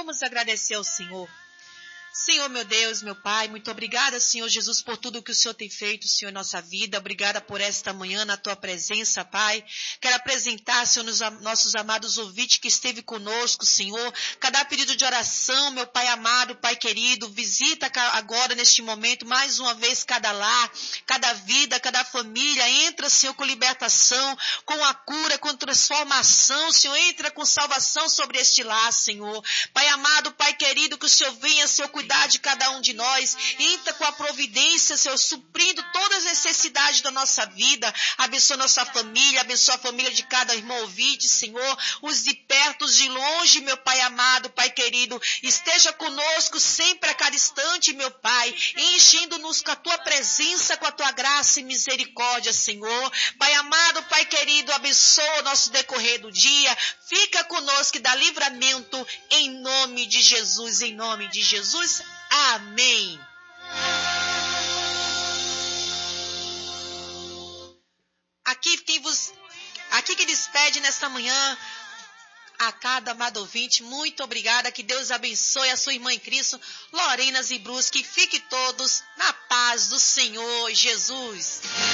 Vamos agradecer ao Senhor. Senhor, meu Deus, meu Pai, muito obrigada, Senhor Jesus, por tudo que o Senhor tem feito, Senhor, em nossa vida. Obrigada por esta manhã na Tua presença, Pai. Quero apresentar, Senhor, nossos amados ouvintes que esteve conosco, Senhor. Cada pedido de oração, meu Pai amado, Pai querido, visita agora, neste momento, mais uma vez, cada lar, cada vida, cada família. Entra, Senhor, com libertação, com a cura, com transformação, Senhor. Entra com salvação sobre este lar, Senhor. Pai amado, Pai querido, que o Senhor venha, Senhor, cuidar de cada um de nós, entra com a providência, Senhor, suprindo todas as necessidades da nossa vida, abençoa nossa família, abençoa a família de cada irmão ouvinte, Senhor, os de perto, os de longe, meu Pai amado, Pai querido, esteja conosco sempre a cada instante, meu Pai, enchendo-nos com a Tua presença, com a Tua graça e misericórdia, Senhor. Pai amado, Pai querido, abençoa o nosso decorrer do dia, fica conosco e dá livramento em nome de Jesus, em nome de Jesus. Amém. Aqui que despede nesta manhã a cada amado ouvinte, muito obrigada, que Deus abençoe a sua irmã em Cristo, Lorena Zibruschi, que fique todos na paz do Senhor Jesus.